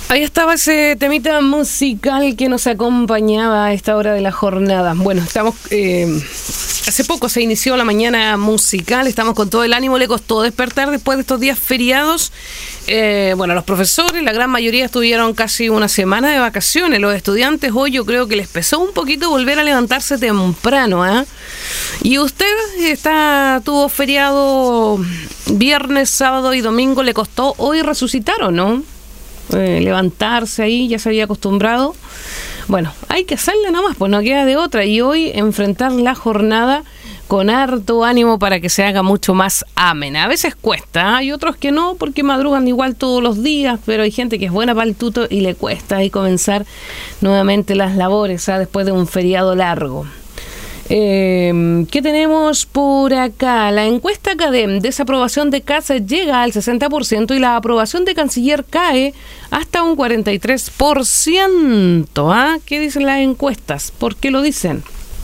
Ahí estaba ese temita musical que nos acompañaba a esta hora de la jornada. Bueno, estamos... hace poco se inició la mañana musical, estamos con todo el ánimo, le costó despertar después de estos días feriados. Bueno, los profesores, la gran mayoría estuvieron casi una semana de vacaciones. Los estudiantes hoy yo creo que les pesó un poquito volver a levantarse temprano, ¿eh? Y usted tuvo feriado viernes, sábado y domingo, ¿le costó hoy resucitar o no? Levantarse ahí, ya se había acostumbrado. Bueno, hay que hacerle nomás, pues no queda de otra. Y hoy enfrentar la jornada con harto ánimo para que se haga mucho más amena. A veces cuesta, hay otros que no, porque madrugan igual todos los días, pero hay gente que es buena para el tuto y le cuesta ahí comenzar nuevamente las labores, después de un feriado largo. ¿Qué tenemos por acá? La encuesta CADEM, desaprobación de Kast llega al 60% y la aprobación de Canciller cae hasta un 43%. ¿Qué dicen las encuestas? ¿Por qué lo dicen?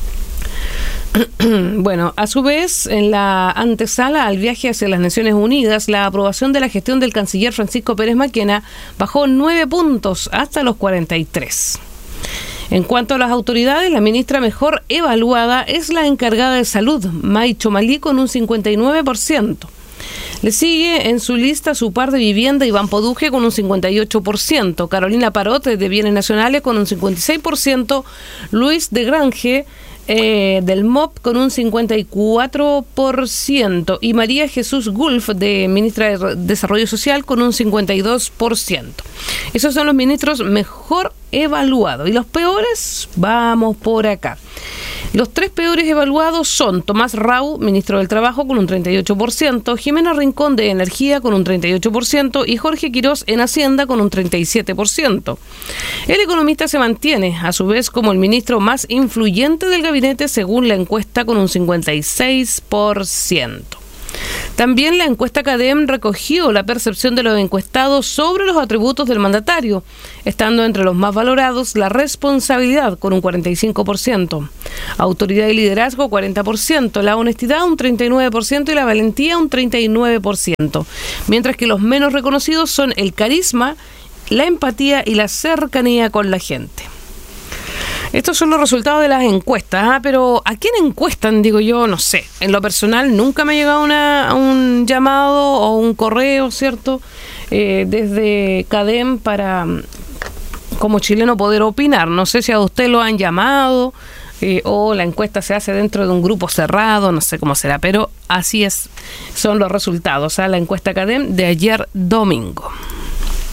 Bueno, a su vez, en la antesala al viaje hacia las Naciones Unidas, la aprobación de la gestión del canciller Francisco Pérez Maquena bajó 9 puntos hasta los 43. En cuanto a las autoridades, la ministra mejor evaluada es la encargada de salud, May Chomalí, con un 59%. Le sigue en su lista su par de vivienda, Iván Poduje, con un 58%, Carolina Parot, de Bienes Nacionales, con un 56%, Luis de Grange, del MOP, con un 54%, y María Jesús Gulf, de ministra de Desarrollo Social, con un 52%. Esos son los ministros mejor evaluados. Y los peores, vamos por acá. Los 3 peores evaluados son Tomás Rau, ministro del Trabajo, con un 38%, Jimena Rincón, de Energía, con un 38%, y Jorge Quirós, en Hacienda, con un 37%. El economista se mantiene, a su vez, como el ministro más influyente del gabinete, según la encuesta, con un 56%. También la encuesta CADEM recogió la percepción de los encuestados sobre los atributos del mandatario, estando entre los más valorados la responsabilidad, con un 45%, autoridad y liderazgo 40%, la honestidad un 39% y la valentía un 39%, mientras que los menos reconocidos son el carisma, la empatía y la cercanía con la gente. Estos son los resultados de las encuestas, pero ¿a quién encuestan? Digo yo, no sé. En lo personal nunca me ha llegado un llamado o un correo, ¿cierto? Desde CADEM para, como chileno, poder opinar. No sé si a usted lo han llamado o la encuesta se hace dentro de un grupo cerrado, no sé cómo será, pero así son los resultados. La encuesta CADEM de ayer domingo.